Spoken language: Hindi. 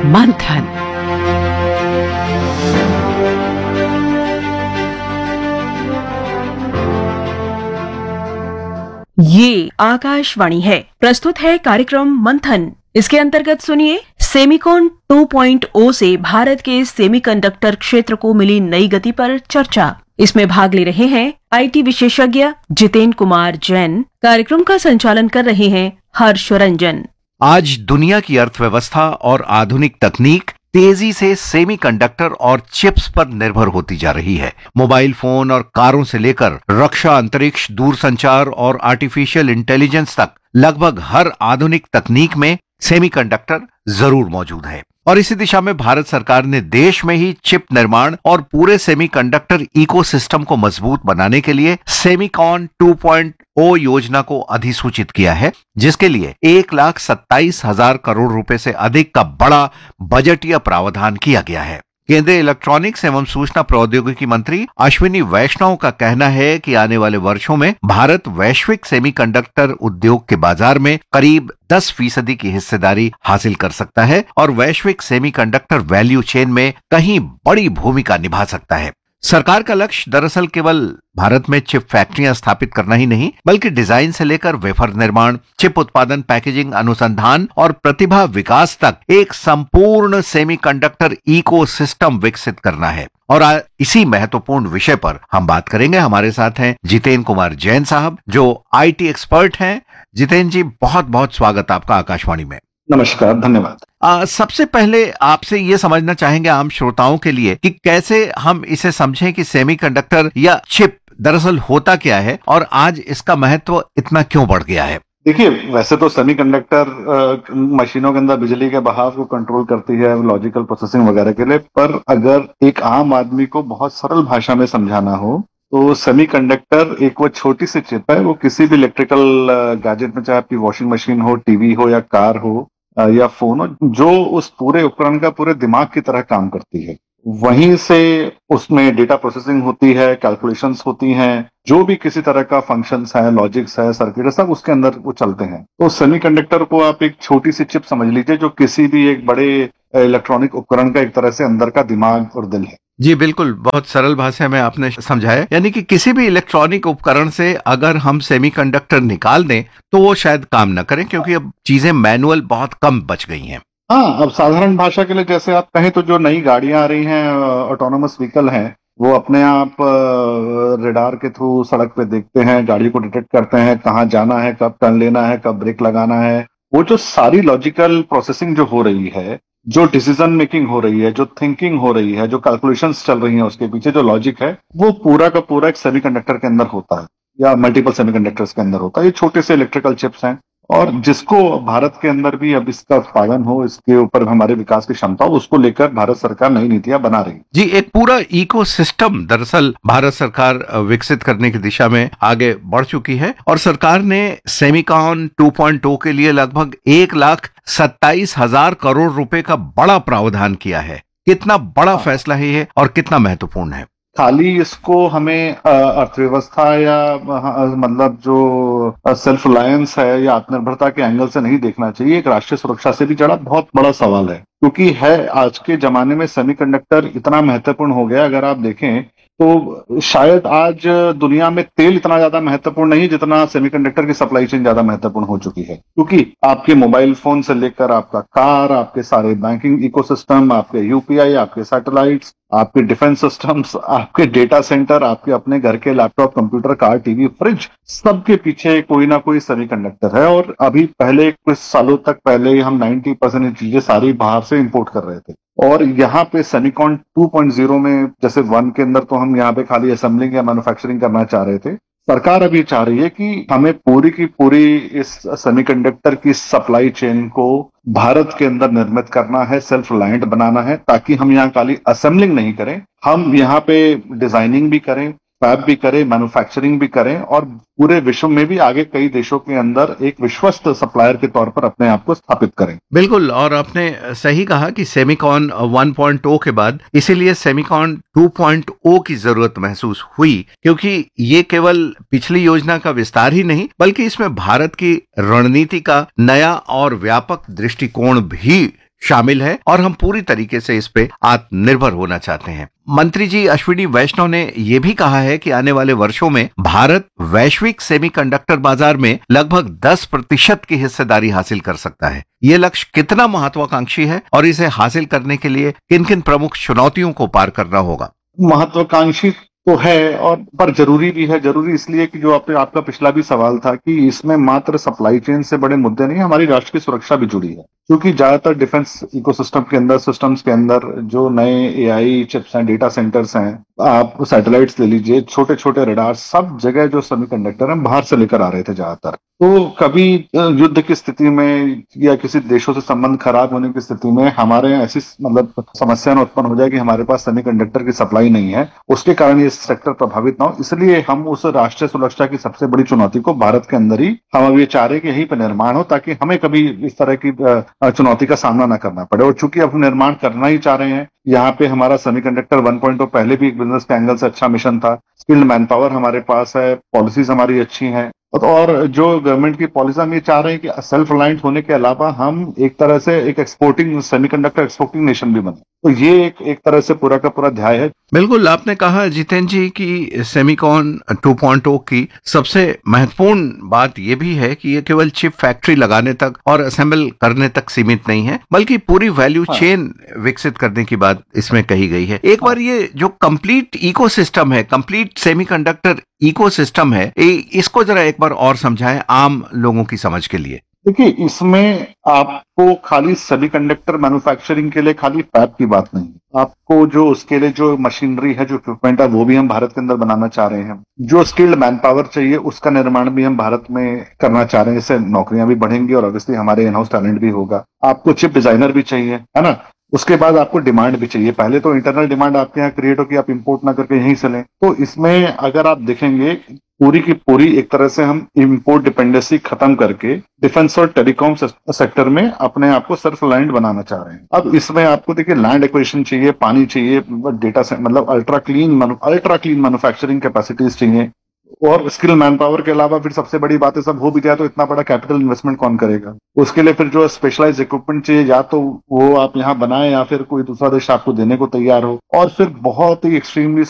मंथन। ये आकाशवाणी है। प्रस्तुत है कार्यक्रम मंथन। इसके अंतर्गत सुनिए सेमिकॉन 2.0 से भारत के सेमीकंडक्टर क्षेत्र को मिली नई गति पर चर्चा। इसमें भाग ले रहे हैं आईटी विशेषज्ञ जितेंद्र कुमार जैन। कार्यक्रम का संचालन कर रहे हैं हर्ष रंजन। आज दुनिया की अर्थव्यवस्था और आधुनिक तकनीक तेजी से सेमीकंडक्टर और चिप्स पर निर्भर होती जा रही है। मोबाइल फोन और कारों से लेकर रक्षा, अंतरिक्ष, दूरसंचार और आर्टिफिशियल इंटेलिजेंस तक लगभग हर आधुनिक तकनीक में सेमीकंडक्टर जरूर मौजूद है। और इसी दिशा में भारत सरकार ने देश में ही चिप निर्माण और पूरे सेमीकंडक्टर इकोसिस्टम को मजबूत बनाने के लिए सेमिकॉन 2.0 योजना को अधिसूचित किया है, जिसके लिए 1,27,000 करोड़ रुपए से अधिक का बड़ा बजटीय प्रावधान किया गया है। केंद्रीय इलेक्ट्रॉनिक्स एवं सूचना प्रौद्योगिकी मंत्री अश्विनी वैष्णव का कहना है कि आने वाले वर्षों में भारत वैश्विक सेमीकंडक्टर उद्योग के बाजार में करीब 10% की हिस्सेदारी हासिल कर सकता है और वैश्विक सेमीकंडक्टर वैल्यू चेन में कहीं बड़ी भूमिका निभा सकता है। सरकार का लक्ष्य दरअसल केवल भारत में चिप फैक्ट्रियां स्थापित करना ही नहीं, बल्कि डिजाइन से लेकर वेफर निर्माण, चिप उत्पादन, पैकेजिंग, अनुसंधान और प्रतिभा विकास तक एक संपूर्ण सेमीकंडक्टर इकोसिस्टम विकसित करना है। और इसी महत्वपूर्ण विषय पर हम बात करेंगे। हमारे साथ हैं जितेंद्र कुमार जैन साहब, जो आईटी एक्सपर्ट हैं। जितेंद्र जी, बहुत बहुत स्वागत आपका आकाशवाणी में। नमस्कार, धन्यवाद। सबसे पहले आपसे ये समझना चाहेंगे आम श्रोताओं के लिए कि कैसे हम इसे समझें कि सेमीकंडक्टर या चिप दरअसल होता क्या है और आज इसका महत्व इतना क्यों बढ़ गया है। देखिए, वैसे तो सेमीकंडक्टर मशीनों के अंदर बिजली के बहाव को कंट्रोल करती है लॉजिकल प्रोसेसिंग वगैरह के लिए, पर अगर एक आम आदमी को बहुत सरल भाषा में समझाना हो तो सेमीकंडक्टर एक वो छोटी सी चिप है। वो किसी भी इलेक्ट्रिकल गैजेट में, चाहे आपकी वॉशिंग मशीन हो, टीवी हो या कार हो या फोन हो, जो उस पूरे उपकरण का पूरे दिमाग की तरह काम करती है। वहीं से उसमें डेटा प्रोसेसिंग होती है, कैलकुलेशंस होती हैं, जो भी किसी तरह का फंक्शंस है, लॉजिक्स है, सर्किट है, सब उसके अंदर वो चलते हैं। तो सेमीकंडक्टर को आप एक छोटी सी चिप समझ लीजिए, जो किसी भी एक बड़े इलेक्ट्रॉनिक उपकरण का एक तरह से अंदर का दिमाग और दिल है। जी बिल्कुल, बहुत सरल भाषा में आपने समझाया। यानी कि किसी भी इलेक्ट्रॉनिक उपकरण से अगर हम सेमीकंडक्टर निकाल दें तो वो शायद काम न करें, क्योंकि अब चीजें मैनुअल बहुत कम बच गई हैं। हाँ, अब साधारण भाषा के लिए जैसे आप कहें तो जो नई गाड़ियां आ रही हैं, ऑटोनोमस व्हीकल हैं, वो अपने आप रेडार के थ्रू सड़क पे देखते हैं, गाड़ी को डिटेक्ट करते हैं, कहाँ जाना है, कब टर्न लेना है, कब ब्रेक लगाना है। वो जो सारी लॉजिकल प्रोसेसिंग जो हो रही है, जो डिसीजन मेकिंग हो रही है, जो थिंकिंग हो रही है, जो कैलकुलेशंस चल रही हैं, उसके पीछे जो लॉजिक है, वो पूरा का पूरा एक सेमीकंडक्टर के अंदर होता है या मल्टीपल सेमीकंडक्टर्स के अंदर होता है। ये छोटे से इलेक्ट्रिकल चिप्स हैं और जिसको भारत के अंदर भी अब इसका उत्पादन हो, इसके ऊपर हमारे विकास की क्षमता हो, उसको लेकर भारत सरकार नई नीतियां बना रही है। जी, एक पूरा इकोसिस्टम दरअसल भारत सरकार विकसित करने की दिशा में आगे बढ़ चुकी है और सरकार ने सेमिकॉन 2.0 के लिए लगभग 1,27,000 करोड़ रुपए का बड़ा प्रावधान किया है। कितना बड़ा फैसला है ये और कितना महत्वपूर्ण है। खाली इसको हमें अर्थव्यवस्था या मतलब जो सेल्फ रिलायंस है या आत्मनिर्भरता के एंगल से नहीं देखना चाहिए। एक राष्ट्रीय सुरक्षा से भी जुड़ा बहुत बड़ा सवाल है, क्योंकि है आज के जमाने में सेमीकंडक्टर इतना महत्वपूर्ण हो गया। अगर आप देखें तो शायद आज दुनिया में तेल इतना ज्यादा महत्वपूर्ण नहीं जितना सेमीकंडक्टर की सप्लाई चेन ज्यादा महत्वपूर्ण हो चुकी है, क्योंकि आपके मोबाइल फोन से लेकर आपका कार, आपके सारे बैंकिंग इकोसिस्टम, आपके यूपीआई, आपके सैटेलाइट्स, आपके डिफेंस सिस्टम्स, आपके डेटा सेंटर, आपके अपने घर के laptop, computer, car, TV, fridge, सबके पीछे कोई ना कोई सेमीकंडक्टर है। और अभी पहले कुछ सालों तक पहले हम 90% चीजें सारी बाहर से इंपोर्ट कर रहे थे। और यहाँ पे सेमिकॉन 2.0 में, जैसे 1 के अंदर तो हम यहाँ पे खाली असेंबलिंग या मैन्युफैक्चरिंग करना चाह रहे थे, सरकार अभी चाह रही है कि हमें पूरी की पूरी इस सेमीकंडक्टर की सप्लाई चेन को भारत के अंदर निर्मित करना है, सेल्फ रिलायंट बनाना है, ताकि हम यहाँ खाली असेंबलिंग नहीं करें, हम यहाँ पे डिजाइनिंग भी करें, फैब भी करें, मैन्युफैक्चरिंग भी करें और पूरे विश्व में भी आगे कई देशों के अंदर एक विश्वस्त सप्लायर के तौर पर अपने आप को स्थापित करें। बिल्कुल, और आपने सही कहा कि सेमिकॉन 1.0 के बाद इसीलिए सेमिकॉन 2.0 की जरूरत महसूस हुई, क्योंकि ये केवल पिछली योजना का विस्तार ही नहीं बल्कि इसमें भारत की रणनीति का नया और व्यापक दृष्टिकोण भी शामिल है और हम पूरी तरीके से इस पे आत्मनिर्भर होना चाहते हैं। मंत्री जी अश्विनी वैष्णव ने यह भी कहा है कि आने वाले वर्षों में भारत वैश्विक सेमीकंडक्टर बाजार में लगभग 10% की हिस्सेदारी हासिल कर सकता है। ये लक्ष्य कितना महत्वाकांक्षी है और इसे हासिल करने के लिए किन किन प्रमुख चुनौतियों को पार करना होगा? महत्वाकांक्षी तो है और पर जरूरी भी है। जरूरी इसलिए कि जो आपका पिछला भी सवाल था कि इसमें मात्र सप्लाई चेन से बड़े मुद्दे नहीं, हमारी राष्ट्र की सुरक्षा भी जुड़ी है, क्योंकि ज्यादातर डिफेंस इकोसिस्टम के अंदर, सिस्टम्स के अंदर जो नए एआई चिप्स हैं, डेटा सेंटर्स हैं, आप सैटेलाइट्स ले लीजिए, छोटे छोटे रडार, सब जगह जो सेमीकंडक्टर हैं बाहर से लेकर आ रहे थे ज्यादातर। तो कभी युद्ध की स्थिति में या किसी देशों से संबंध खराब होने की स्थिति में हमारे ऐसी मतलब समस्या न उत्पन्न हो जाए कि हमारे पास सेमीकंडक्टर की सप्लाई नहीं है, उसके कारण ये सेक्टर प्रभावित ना हो। इसलिए हम उस राष्ट्रीय सुरक्षा की सबसे बड़ी चुनौती को भारत के अंदर ही हम अब ये चाह रहे हैं कि यहीं पर निर्माण हो, ताकि हमें कभी इस तरह की चुनौती का सामना ना करना पड़े। और चूंकि अब निर्माण करना ही चाह रहे हैं, यहाँ पे हमारा सेमीकंडक्टर 1.0 पहले भी एक बिजनेस के एंगल से अच्छा मिशन था, स्किल्ड मैन पावर हमारे पास है, पॉलिसीज हमारी अच्छी हैं, और जो गवर्नमेंट की पॉलिसी हम ये चाह रहे हैं कि सेल्फ रिलायंट होने के अलावा हम एक तरह से एक एक्सपोर्टिंग सेमीकंडक्टर एक्सपोर्टिंग नेशन भी बने। तो ये एक तरह से पूरा का पूरा ध्याय है। बिल्कुल, आपने कहा जितेंद्र जी की सेमीकॉन 2.0 की सबसे महत्वपूर्ण बात यह भी है कि ये केवल चिप फैक्ट्री लगाने तक और असेंबल करने तक सीमित नहीं है, बल्कि पूरी वैल्यू चेन विकसित करने की बात इसमें कही गई है। एक बार ये जो कंप्लीट इकोसिस्टम है, कंप्लीट सेमीकंडक्टर इकोसिस्टम है, इसको जरा एक बार और समझाएं आम लोगों की समझ के लिए। देखिए, इसमें आपको खाली सेमीकंडक्टर मैन्युफैक्चरिंग के लिए खाली फैब की बात नहीं, आपको जो उसके लिए जो मशीनरी है, जो इक्विपमेंट है, वो भी हम भारत के अंदर बनाना चाह रहे हैं। जो स्किल्ड मैन पावर चाहिए उसका निर्माण भी हम भारत में करना चाह रहे हैं। इससे नौकरियां भी बढ़ेंगी और ऑब्वियसली हमारे इन हाउस टैलेंट भी होगा। आपको चिप डिजाइनर भी चाहिए, है ना, उसके बाद आपको डिमांड भी चाहिए। पहले तो इंटरनल डिमांड आपके यहाँ क्रिएट हो कि आप इंपोर्ट ना करके यहीं से लें। तो इसमें अगर आप देखेंगे पूरी की पूरी एक तरह से हम इंपोर्ट डिपेंडेंसी खत्म करके डिफेंस और टेलीकॉम सेक्टर में अपने आप को सेल्फ रिलायंट बनाना चाह रहे हैं। अब इसमें आपको देखिए लैंड एक्विजिशन चाहिए, पानी चाहिए, डेटा से मतलब अल्ट्रा क्लीन मैन्युफैक्चरिंग कैपेसिटीज चाहिए, और स्किल मैन पावर के अलावा फिर सबसे बड़ी बात है, सब हो भी जाए तो इतना बड़ा कैपिटल इन्वेस्टमेंट कौन करेगा? उसके लिए फिर जो स्पेशलाइज इक्विपमेंट चाहिए, या तो वो आप यहाँ बनाए या फिर कोई दूसरा देश आपको देने को तैयार हो, और फिर बहुत ही एक्सट्रीमली